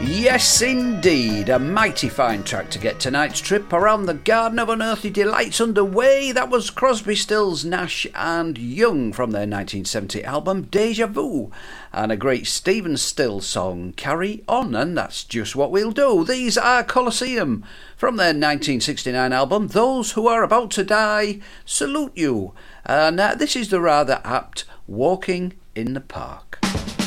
Yes, indeed. A mighty fine track to get tonight's trip around the Garden of Unearthly Delights underway. That was Crosby, Stills, Nash and Young from their 1970 album Deja Vu. And a great Stephen Stills song, Carry On. And that's just what we'll do. These are Colosseum from their 1969 album Those Who Are About to Die Salute You. And this is the rather apt Walking in the Park.